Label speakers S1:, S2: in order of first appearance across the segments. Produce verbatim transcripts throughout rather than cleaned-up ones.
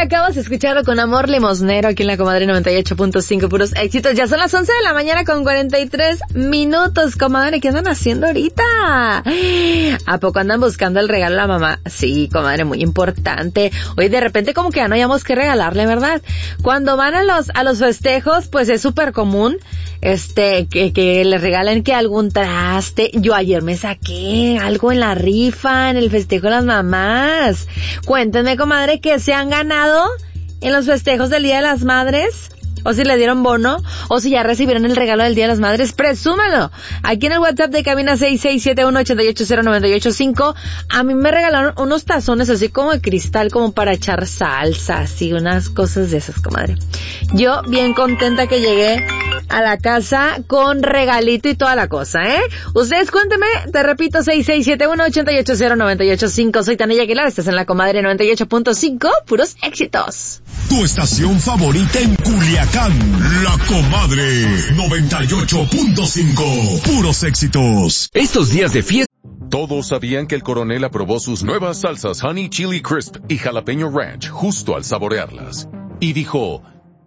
S1: acabas de escucharlo con Amor Limosnero aquí en la Comadre noventa y ocho punto cinco, puros éxitos. Ya son las once de la mañana con cuarenta y tres minutos, comadre. ¿Qué andan haciendo ahorita? ¿A poco andan buscando el regalo a la mamá? Sí, comadre, muy importante. Oye, de repente como que ya no hayamos que regalarle, ¿verdad? Cuando van a los a los festejos, pues es súper común este que, que les regalen que algún traste. Yo ayer me saqué algo en la rifa, en el festejo de las mamás. Cuéntenme, comadre, que se han ganado en los festejos del Día de las Madres, o si le dieron bono, o si ya recibieron el regalo del Día de las Madres. Presúmelo. Aquí en el WhatsApp de cabina seis seis siete uno ocho ocho cero nueve ocho cinco, a mí me regalaron unos tazones así como de cristal, como para echar salsa, así, unas cosas de esas, comadre. Yo bien contenta que llegué a la casa con regalito y toda la cosa, ¿eh? Ustedes cuéntenme, te repito, seis seis siete uno ocho ocho cero nueve ocho cinco. Soy Tania Aguilar, estás en la Comadre noventa y ocho punto cinco, puros éxitos.
S2: Tu estación favorita en Culiacán, la Comadre noventa y ocho punto cinco, puros éxitos.
S3: Estos días de fiesta.
S4: Todos sabían que el coronel aprobó sus nuevas salsas Honey Chili Crisp y Jalapeño Ranch justo al saborearlas. Y dijo...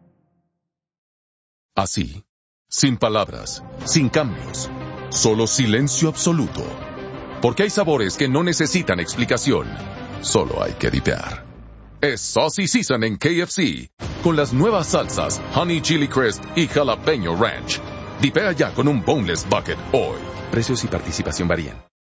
S4: así, sin palabras, sin cambios, solo silencio absoluto. Porque hay sabores que no necesitan explicación, solo hay que dipear. Es Saucy Season en K F C, con las nuevas salsas Honey Chili Crisp y Jalapeño Ranch. Dipea ya con un Boneless Bucket hoy.
S3: Precios y participación varían.